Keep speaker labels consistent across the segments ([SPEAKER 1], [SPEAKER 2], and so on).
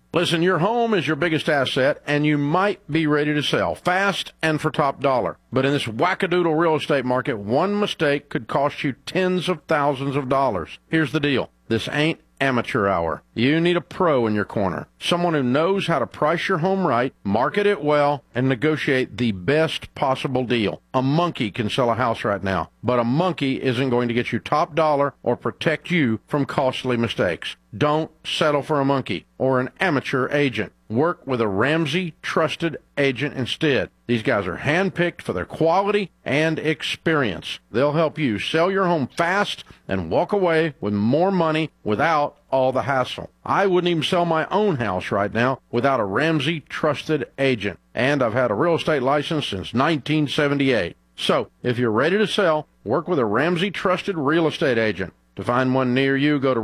[SPEAKER 1] Listen, your home is your biggest asset, and you might be ready to sell fast and for top dollar. But in this wackadoodle real estate market, one mistake could cost you tens of thousands of dollars. Here's the deal. This ain't amateur hour. You need a pro in your corner. Someone who knows how to price your home right, market it well, and negotiate the best possible deal. A monkey can sell a house right now, but a monkey isn't going to get you top dollar or protect you from costly mistakes. Don't settle for a monkey or an amateur agent. Work with a Ramsey trusted agent instead. These guys are handpicked for their quality and experience. They'll help you sell your home fast and walk away with more money without all the hassle. I wouldn't even sell my own house right now without a Ramsey trusted agent. And I've had a real estate license since 1978. So, if you're ready to sell, work with a Ramsey trusted real estate agent. To find one near you, go to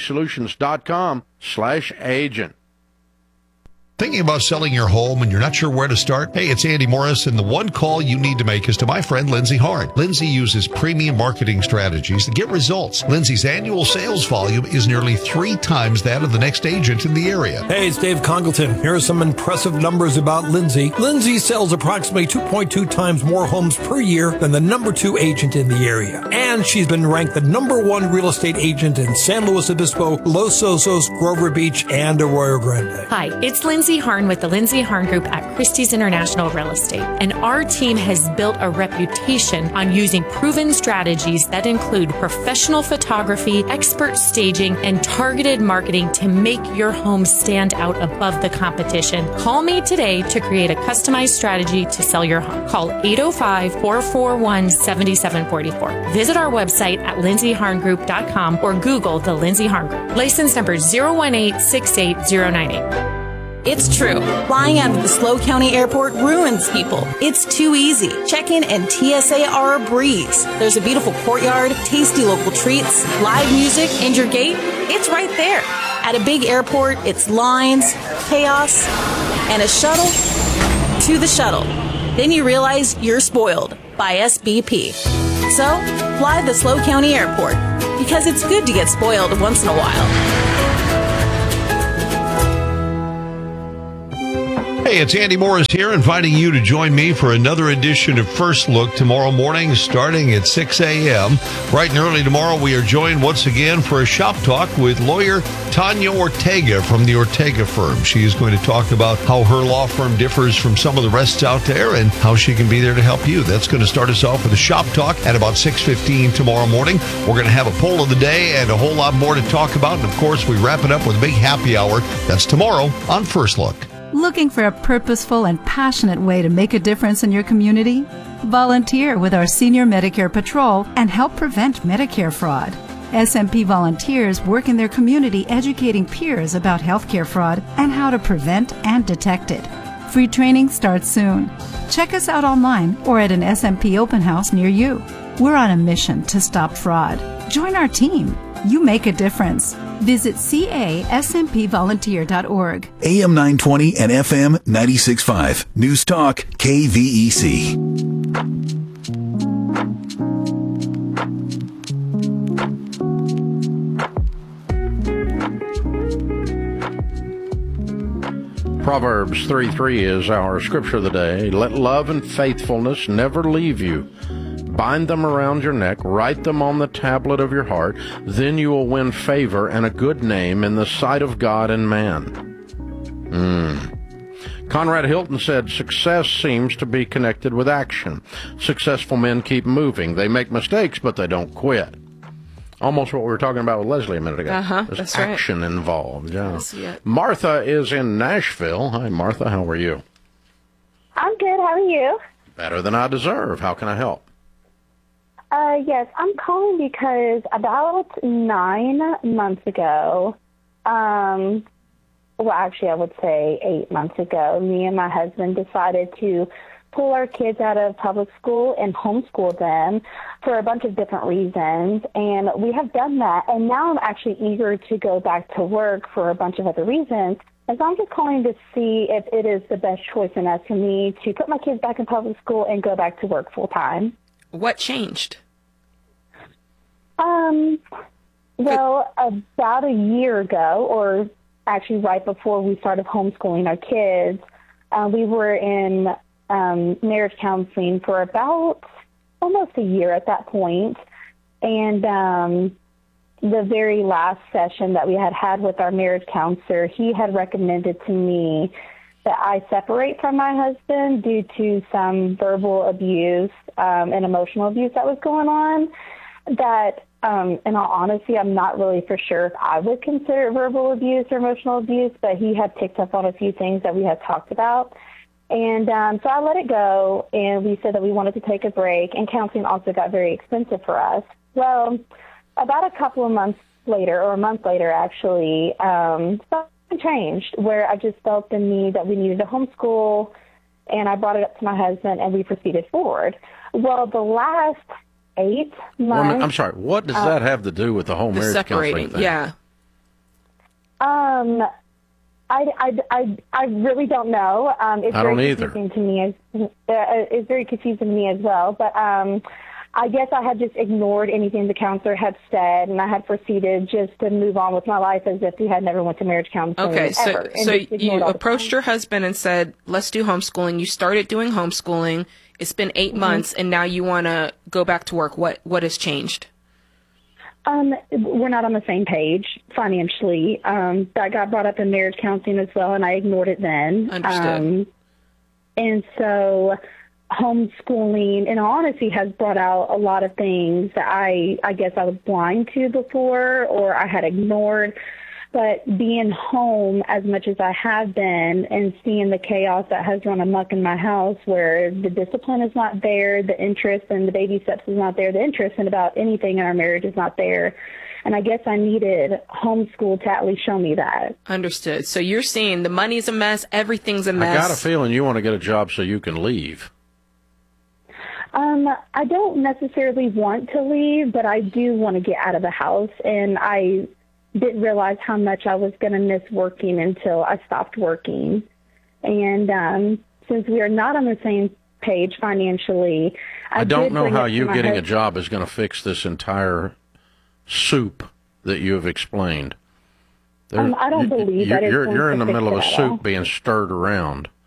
[SPEAKER 1] RamseySolutions.com/agent.
[SPEAKER 2] Thinking about selling your home and you're not sure where to start? Hey, it's Andy Morris, and the one call you need to make is to my friend Lindsay Harn. Lindsay uses premium marketing strategies to get results. Lindsay's annual sales volume is nearly 3 times that of the next agent in the area.
[SPEAKER 3] Hey, it's Dave Congleton. Here are some impressive numbers about Lindsay. Lindsay sells approximately 2.2 times more homes per year than the number 2 agent in the area. And she's been ranked the number 1 real estate agent in San Luis Obispo, Los Osos, Grover Beach, and Arroyo Grande.
[SPEAKER 4] Hi, it's Lindsay Harn with the Lindsay Harn Group at Christie's International Real Estate. And our team has built a reputation on using proven strategies that include professional photography, expert staging, and targeted marketing to make your home stand out above the competition. Call me today to create a customized strategy to sell your home. Call 805-441-7744. Visit our website at lindsayharngroup.com or Google the Lindsay Harn Group. License number 018-68098.
[SPEAKER 5] It's true. Flying out of the SLO County Airport ruins people. It's too easy. Check-in and TSA are a breeze. There's a beautiful courtyard, tasty local treats, live music, and your gate, it's right there. At a big airport, it's lines, chaos, and a shuttle to the shuttle. Then you realize you're spoiled by SBP. So, fly the SLO County Airport, because it's good to get spoiled once in a while.
[SPEAKER 2] Hey, it's Andy Morris here, inviting you to join me for another edition of First Look tomorrow morning, starting at 6 a.m. Bright and early tomorrow, we are joined once again for a shop talk with lawyer Tanya Ortega from the Ortega firm. She is going to talk about how her law firm differs from some of the rest out there and how she can be there to help you. That's going to start us off with a shop talk at about 6:15 tomorrow morning. We're going to have a poll of the day and a whole lot more to talk about. And, of course, we wrap it up with a big happy hour. That's tomorrow on First Look.
[SPEAKER 6] Looking for a purposeful and passionate way to make a difference in your community? Volunteer with our Senior Medicare Patrol and help prevent Medicare fraud. SMP volunteers work in their community educating peers about healthcare fraud and how to prevent and detect it. Free training starts soon. Check us out online or at an SMP open house near you. We're on a mission to stop fraud. Join our team. You make a difference. Visit casmpvolunteer.org.
[SPEAKER 7] AM 920 and FM 96.5. News Talk, KVEC.
[SPEAKER 1] Proverbs 3:3 is our scripture of the day. Let love and faithfulness never leave you. Bind them around your neck, write them on the tablet of your heart. Then you will win favor and a good name in the sight of God and man. Conrad Hilton said, success seems to be connected with action. Successful men keep moving. They make mistakes, but they don't quit. Almost what we were talking about with Leslie a minute ago. There's
[SPEAKER 8] that's
[SPEAKER 1] action
[SPEAKER 8] right.
[SPEAKER 1] involved. Yeah.
[SPEAKER 8] Yeah.
[SPEAKER 1] Martha is in Nashville. Hi, Martha. How are you?
[SPEAKER 9] I'm good. How are you?
[SPEAKER 1] Better than I deserve. How can I help?
[SPEAKER 9] Yes, I'm calling because about 9 months ago, well, actually, I would say 8 months ago, me and my husband decided to pull our kids out of public school and homeschool them for a bunch of different reasons, and we have done that, and now I'm actually eager to go back to work for a bunch of other reasons, and so I'm just calling to see if it is the best choice in us for me to put my kids back in public school and go back to work full-time.
[SPEAKER 8] What changed?
[SPEAKER 9] Well, about a year ago, or actually right before we started homeschooling our kids. We were in marriage counseling for about almost a year at that point. And the very last session that we had with our marriage counselor, he had recommended to me that I separate from my husband due to some verbal abuse and emotional abuse that was going on. That, in all honesty, I'm not really for sure if I would consider it verbal abuse or emotional abuse, but he had picked up on a few things that we had talked about. And so I let it go, and we said that we wanted to take a break, and counseling also got very expensive for us. Well, about a couple of months later, or a month later, actually, something changed where I just felt the need that we needed to homeschool, and I brought it up to my husband, and we proceeded forward. Well, the last 8 months...
[SPEAKER 1] I'm sorry, what does that have to do with the whole marriage counseling thing?
[SPEAKER 8] Yeah.
[SPEAKER 9] I really don't know. It's
[SPEAKER 1] I don't
[SPEAKER 9] very
[SPEAKER 1] either.
[SPEAKER 9] confusing to me. It's very confusing to me as well. But I guess I had just ignored anything the counselor had said, and I had proceeded just to move on with my life as if we had never went to marriage counseling.
[SPEAKER 8] Okay,
[SPEAKER 9] ever,
[SPEAKER 8] so you approached your husband and said, let's do homeschooling. You started doing homeschooling. It's been 8 months, and now you want to go back to work. What has changed?
[SPEAKER 9] We're not on the same page financially. That got brought up in marriage counseling as well, and I ignored it then.
[SPEAKER 8] Understood.
[SPEAKER 9] And so homeschooling, in all honesty, has brought out a lot of things that I guess I was blind to before, or I had ignored. But being home as much as I have been and seeing the chaos that has run amok in my house, where the discipline is not there, the interest and the baby steps is not there, the interest in about anything in our marriage is not there. And I guess I needed homeschool to at least show me that.
[SPEAKER 8] Understood. So you're saying the money's a mess, everything's a mess.
[SPEAKER 1] I got a feeling you want to get a job so you can leave.
[SPEAKER 9] I don't necessarily want to leave, but I do want to get out of the house, and I didn't realize how much I was going to miss working until I stopped working. And since we are not on the same page financially,
[SPEAKER 1] I don't know how you getting a job is going to fix this entire soup that you have explained.
[SPEAKER 9] I don't believe that it's
[SPEAKER 1] you're
[SPEAKER 9] going
[SPEAKER 1] in the
[SPEAKER 9] to
[SPEAKER 1] middle of a
[SPEAKER 9] fix it at all.
[SPEAKER 1] soup being stirred around.